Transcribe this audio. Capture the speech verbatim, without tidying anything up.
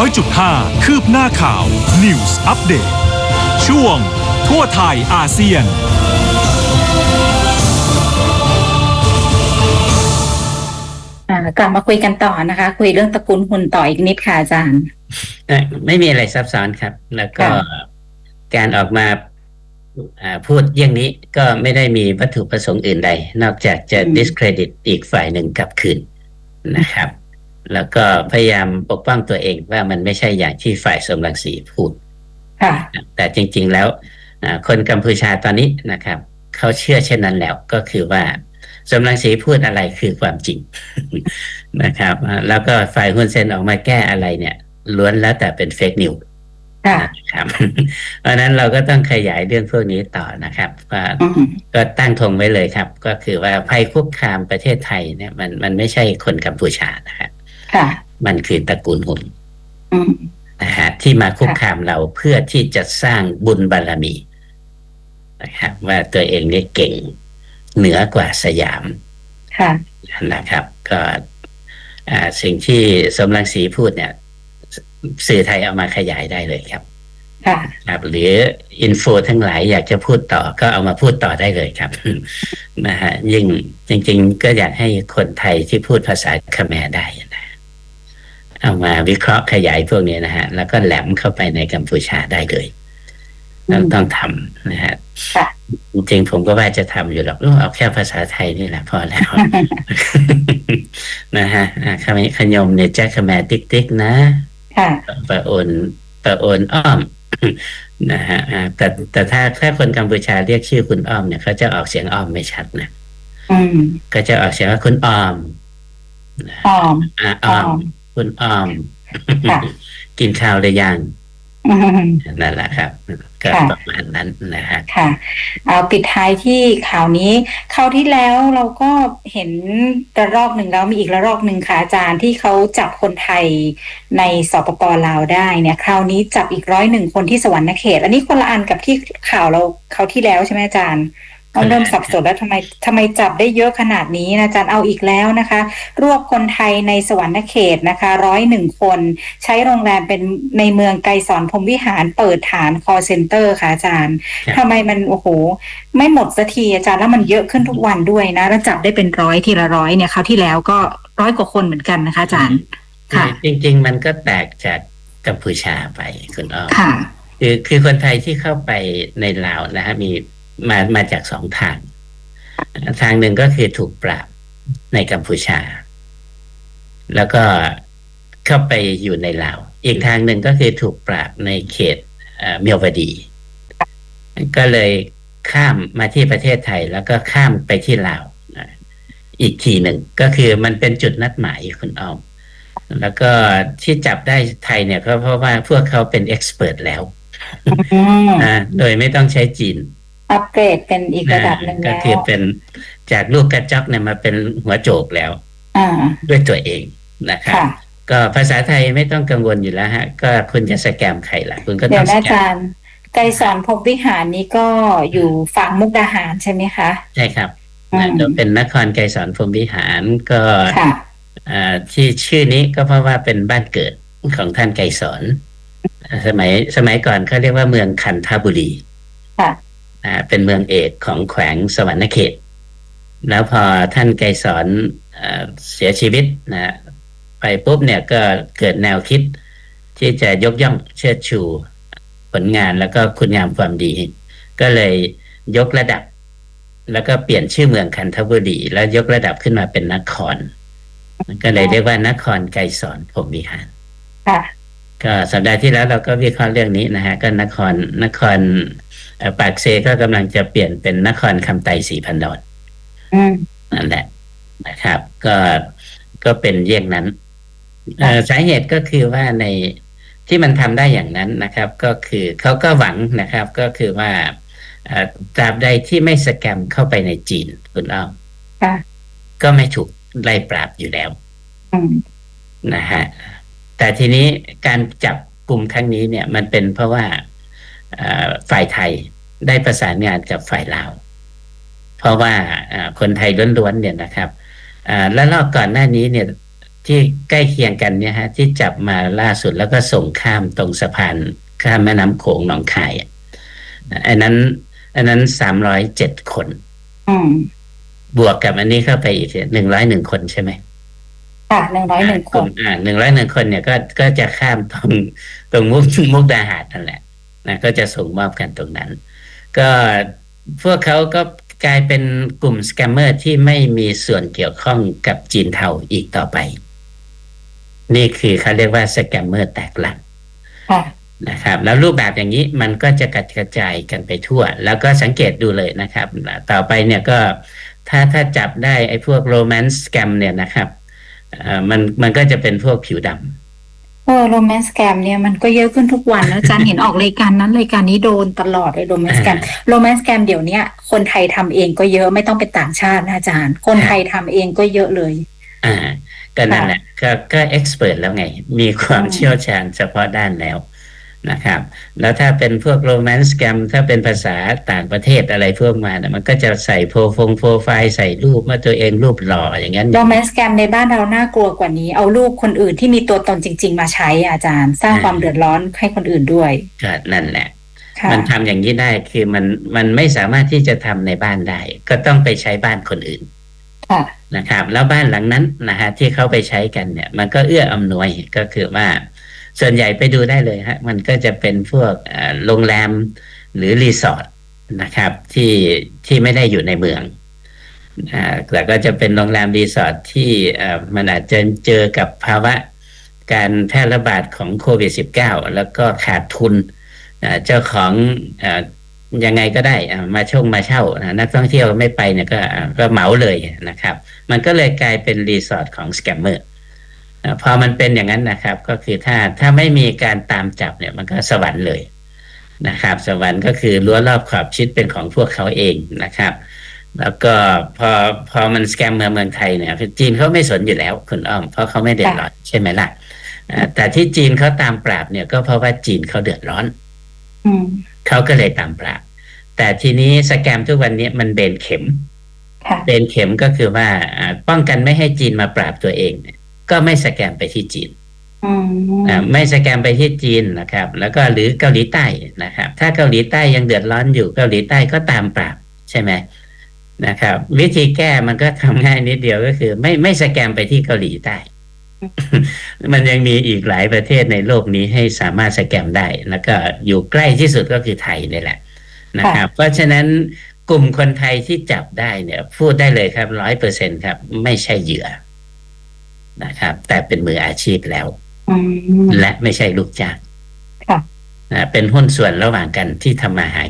อยจุดห้า คืบหน้าข่าว News Update ช่วงทั่วไทยอาเซียนกลับมาคุยกันต่อนะคะคุยเรื่องตระกูลหุ่นต่ออีกนิดค่ะอาจารย์ไม่มีอะไรซับซ้อนครับแล้วก็การออกมาพูดอย่างนี้ก็ไม่ได้มีวัตถุประสงค์อื่นใดนอกจากจะ discredit อีกฝ่ายหนึ่งกลับคืนนะครับแล้วก็พยายามปกป้องตัวเองว่ามันไม่ใช่อย่างที่ฝ่ายสมรังสีพูดแต่จริงๆแล้วคนกัมพูชาตอนนี้นะครับเขาเชื่อเช่นนั้นแล้วก็คือว่าสมรังสีพูดอะไรคือความจริงนะครับแล้วก็ฝ่ายฮุนเซนออกมาแก้อะไรเนี่ยล้วนแล้วแต่เป็นเฟกนิวส์นะครับเพราะนั้นเราก็ต้องขยายเรื่องพวกนี้ต่อนะครับว่าก็ตั้งธงไว้เลยครับก็คือว่าภัยคุกคามประเทศไทยเนี่ยมันมันไม่ใช่คนกัมพูชานะครับมันคือตระกูลหุ่นนะฮะที่มาคุกคามเราเพื่อที่จะสร้างบุญบารมีนะครับว่าตัวเองเนี่ยเก่งเหนือกว่าสยามนะครับก็สิ่งที่สมรังสีพูดเนี่ยสื่อไทยเอามาขยายได้เลยครับครับหรืออินโฟทั้งหลายอยากจะพูดต่อก็เอามาพูดต่อได้เลยครับนะฮะยิ่งจริงๆก็อยากให้คนไทยที่พูดภาษาเขมรได้นะเอามาวิเคราะห์ขยายพวกนี้นะฮะแล้วก็แหลมเข้าไปในกัมพูชาได้เลยต้องต้องทำนะฮะจริงๆผมก็ว่าจะทำอยู่หรอกเอาแค่ภาษาไทยนี่แหละพอแล้วนะฮะคำขยมเนี่ยแจ็คแมติ๊กติ๊กนะปะโอนปะโอนอ้อมนะฮะแต่แต่ถ้าถ้าคนกัมพูชาเรียกชื่อคุณอ้อมเนี่ยเขาจะออกเสียงอ้อมไม่ชัดนะก็จะออกเสียงว่าคุณอ้อมอ้อมอ้อมคุณอ้อมกินข้าวหรือยังนั่นแหละครับก็ประมาณนั้นนะฮะค่ะเอาปิดท้ายที่ข่าวนี้คราวที่แล้วเราก็เห็นระลอกหนึ่งแล้วมีอีกระลอกหนึ่งค่ะอาจารย์ที่เขาจับคนไทยในสปป.ลาวได้เนี่ยคราวนี้จับอีกร้อยหนึ่งคนที่สวรรณเขตอันนี้คนละอันกับที่ข่าวเราคราวที่แล้วใช่ไหมอาจารย์เราเริ่มสับสนแล้วทำไมทำไมจับได้เยอะขนาดนี้นะอาจารย์เอาอีกแล้วนะคะรวบคนไทยในสวรรณเขตนะคะร้อยหนึ่งคนใช้โรงแรมเป็นในเมืองไกรสอนพรหมวิหารเปิดฐาน call center ค่ะอาจารย์ทำไมมันโอ้โหไม่หมดสักทีอาจารย์แล้วมันเยอะขึ้นทุกวันด้วยนะแล้วจับได้เป็นร้อยทีละร้อยเนี่ยคราวที่แล้วก็ร้อยกว่าคนเหมือนกันนะคะอาจารย์ค่ะจริงๆมันก็แตกจากกัมพูชาไปคุณอ้อมคือคือคนไทยที่เข้าไปในลาวนะฮะมีมามาจากสองทางทางหนึ่งก็คือถูกปราบในกัมพูชาแล้วก็เข้าไปอยู่ในลาวอีกทางหนึ่งก็คือถูกปราบในเขตเมียวดีก็เลยข้ามมาที่ประเทศไทยแล้วก็ข้ามไปที่ลาวอีกทีหนึ่งก็คือมันเป็นจุดนัดหมายคุณอ้อมแล้วก็ที่จับได้ไทยเนี่ยก็เพราะว่าพวกเขาเป็นเอ็กซ์เพิร์ทแล้วโดยไม่ต้องใช้จีนอัปเกรดเป็นอีกระดับหนึ่งแล้วก็คือเป็นจากลูกกระจอกเนี่ยมาเป็นหัวโจกแล้วด้วยตัวเองนะครับก็ภาษาไทยไม่ต้องกังวลอยู่แล้วฮะก็คุณจะสแกมใครล่ะคุณก็ต้องสแกมอาจารย์ไกรสอนพรหมวิหารนี้ก็อยู่ฝั่งมุกดาหารใช่ไหมคะใช่ครับจะเป็นนครไกรสอนพรหมวิหารก็ที่ชื่อนี้ก็เพราะว่าเป็นบ้านเกิดของท่านไกรสอนสมัยสมัยก่อนเขาเรียกว่าเมืองคันธบุรีอ่าเป็นเมืองเอกของแขวงสวรรณเขตแล้วพอท่านไกรสอนเสียชีวิตนะไปปุ๊บเนี่ยก็เกิดแนวคิดที่จะยกย่องเชิดชูผลงานแล้วก็คุณงามความดีก็เลยยกระดับแล้วก็เปลี่ยนชื่อเมืองคันธบุรีแล้วยกระดับขึ้นมาเป็นนครก็เลยเรียกว่านครไกรสอนพรหมวิหารก็สัปดาห์ที่แล้วเราก็วิเคราะห์เรื่องนี้นะฮะก็นครนครปากเซก็กำลังจะเปลี่ยนเป็นนครคำไตศรีพันดรนั่นแหละนะครับก็ก็เป็นเยี่ยงนั้นสาเหตุก็คือว่าในที่มันทำได้อย่างนั้นนะครับก็คือเขาก็หวังนะครับก็คือว่าตราบใดที่ไม่สแกมเข้าไปในจีนคุณอ้อมก็ไม่ถูกไล่ปราบอยู่แล้วนะฮะแต่ทีนี้การจับกลุ่มครั้งนี้เนี่ยมันเป็นเพราะว่าฝ่ายไทยได้ประสานงานกับฝ่ายลาวเพราะว่าคนไทยล้วนๆเนี่ยนะครับและรอบก่อนหน้านี้เนี่ยที่ใกล้เคียงกันเนี่ยฮะที่จับมาล่าสุดแล้วก็ส่งข้ามตรงสะพานข้ามแม่น้ำโขงหนองคายอ่ะอันนั้นอันนั้นสามร้อยเจ็ดคนอืมบวกกับอันนี้เข้าไปอีกหนึ่งร้อยหนึ่งคนใช่ไหมค่ะหนึ่งร้อยหนึ่งคนอ่าหนึ่งร้อยหนึ่งคนเนี่ยก็ก็จะข้ามตรงตรงมุกมุกดาหารนั่นแหละนะก็จะส่งมอบกันตรงนั้น ก็พวกเขาก็กลายเป็นกลุ่มสแกมเมอร์ที่ไม่มีส่วนเกี่ยวข้องกับจีนเทาอีกต่อไป นี่คือเขาเรียกว่าสแกมเมอร์แตกหลักค่ะนะครับ แล้วรูปแบบอย่างนี้มันก็จะกระจายกันไปทั่ว แล้วก็สังเกตดูเลยนะครับ ต่อไปเนี่ยก็ถ้าถ้าจับได้ไอ้พวกโรแมนต์สแกมเนี่ยนะครับเอ่อมันมันก็จะเป็นพวกผิวดำเออโรแมนต์สแกมเนี่ยมันก็เยอะขึ้นทุกวันนะอาจารย์ เห็นออกรายการนั้นรายการนี้โดนตลอดเลยโรแมนต์สแกมโรแมนต์สแกมเดี๋ยวนี้คนไทยทำเองก็เยอะไม่ต้องเป็นต่างชาตินะอาจารย์ คนไทยทำเองก็เยอะเลยอ่าก็นั่นแหละก็ก็เอ็กซ์เพรสแล้วไง มีความเชี่ยวชาญเฉพาะด้านแล้วนะครับ แล้วถ้าเป็นพวกโรแมนต์สแกมถ้าเป็นภาษาต่างประเทศอะไรพวกมาเนี่ยมันก็จะใส่โปรฟงโปรไฟล์ใส่รูปว่าตัวเองรูปหล่ออย่างนั้นโรแมนต์สแกมในบ้านเราน่ากลัวกว่านี้เอารูปคนอื่นที่มีตัวตนจริง ๆ มาใช้อาจารย์ สร้างความเดือดร้อนให้คนอื่นด้วยก็นั่นแหละค่ะมันทำอย่างนี้ได้คือมันมันไม่สามารถที่จะทำในบ้านได้ ก็ต้องไปใช้บ้านคนอื่นค่ะนะครับแล้วบ้านหลังนั้นนะฮะที่เขาไปใช้กันเนี่ยมันก็เอื้ออำนวยก็คือว่าส่วนใหญ่ไปดูได้เลยฮะมันก็จะเป็นพวกเอ่อโรงแรมหรือรีสอร์ทนะครับที่ที่ไม่ได้อยู่ในเมืองอ่าแต่ก็จะเป็นโรงแรมรีสอร์ทที่เอ่อมันอาจจะเจอกับภาวะการแพร่ระบาดของโควิด สิบเก้า แล้วก็ขาดทุนอ่าเจ้าของเอ่อยังไงก็ได้อ่ามาช่วงมาเช่านะนักท่องเที่ยวไม่ไปเนี่ยก็อ่าก็เหมาเลยนะครับ มันก็เลยกลายเป็นรีสอร์ทของสแกมเมอร์พอมันเป็นอย่างนั้นนะครับ ก็คือถ้าถ้าไม่มีการตามจับเนี่ยมันก็สวรรค์เลยนะครับ สวรรค์ก็คือรั้วรอบขอบชิดเป็นของพวกเขาเองนะครับ แล้วก็พอพอมันสแกมเมอร์เมืองไทยเนี่ยจีนเขาไม่สนอยู่แล้วคุณอ้อมเพราะเขาไม่เดือดร้อนใช่ไหมล่ะอ่าแต่ที่จีนเขาตามปราบเนี่ยก็เพราะว่าจีนเขาเดือดร้อนอืมเขาก็เลยตามปราบ แต่ทีนี้สแกมทุกวันนี้มันเบนเข็มค่ะเป็นเข็มก็คือว่าอ่าป้องกันไม่ให้จีนมาปราบตัวเองเนี่ยก็ไม่สแกมไปที่จีนอืมอ่าไม่สแกมไปที่จีนนะครับ แล้วก็หรือเกาหลีใต้นะครับ ถ้าเกาหลีใต้ยังเดือดร้อนอยู่เกาหลีใต้ก็ตามปราบใช่ไหมนะครับ วิธีแก้มันก็ทำง่ายนิดเดียวก็คือ ไม่ไม่สแกมไปที่เกาหลีใต้ มันยังมีอีกหลายประเทศในโลกนี้ให้สามารถสแกมได้ แล้วก็อยู่ใกล้ที่สุดก็คือไทยนี่แหละนะครับ เพราะฉะนั้นกลุ่มคนไทยที่จับได้เนี่ย พูดได้เลยครับร้อยเปอร์เซ็นครับ ไม่ใช่เหยื่อนะครับ แต่เป็นมืออาชีพแล้วอืมและไม่ใช่ลูกจ้างค่ะนะเป็นหุ้นส่วนระหว่างกันที่ทำมาหา